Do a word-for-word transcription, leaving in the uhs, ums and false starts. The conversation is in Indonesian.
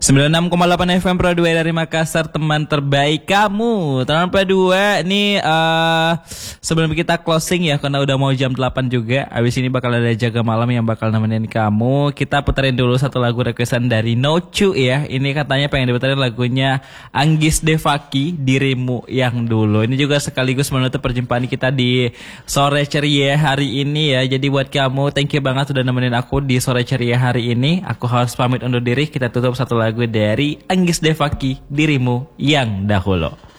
sembilan puluh enam koma delapan F M Pro dua dari Makassar, teman terbaik kamu. Teman Pro dua nih uh, sebelum kita closing ya, karena udah mau jam delapan juga. Abis ini bakal ada Jaga Malam yang bakal nemenin kamu. Kita puterin dulu satu lagu requestan dari Nocu ya. Ini katanya pengen diputerin lagunya Anggis Devaki, Dirimu Yang Dulu. Ini juga sekaligus menutup perjumpaan kita di sore ceria hari ini ya. Jadi buat kamu, thank you banget sudah nemenin aku di sore ceria hari ini. Aku harus pamit undur diri. Kita tutup satu lagu dari Anggis Devaki, Dirimu Yang Dahulu.